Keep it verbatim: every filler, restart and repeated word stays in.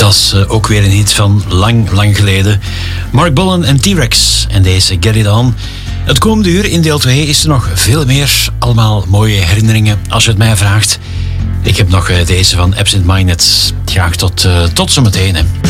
was uh, ook weer een hit van lang, lang geleden. Mark Bolan en T-Rex en deze Get It On. Het komende uur in deel twee is er nog veel meer. Allemaal mooie herinneringen, als je het mij vraagt. Ik heb nog uh, deze van Absent Minded. Graag tot, uh, tot zometeen.